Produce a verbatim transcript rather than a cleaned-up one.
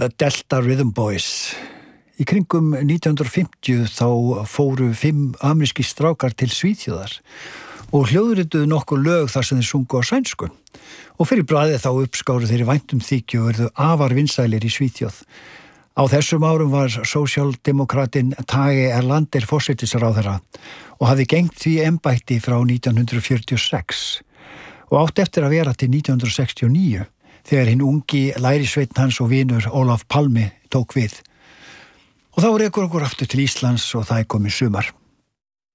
The Delta Rhythm Boys. Í kringum nítján hundruð og fimmtíu þá fóru fimm amerískir strákar til Svíþjóðar og hljóðrituðu nokkur lög þar sem þeir sungu á sænsku. Og fyrir bragðið þá uppskáru þeir í væntum þykju og urðu afar vinsælir í Svíþjóð. Á þessum árum var sósíaldemokratinn Tage Erlander forsætisráðherra og hafði gegnt því embætti frá nítján hundruð fjörutíu og sex og átti eftir að vera til nítján hundruð sextíu og níu þegar hinn ungi lærisveinn hans og vinur Ólaf Palme tók við. Og þá rekur okkur aftur til Íslands og það er komið sumar.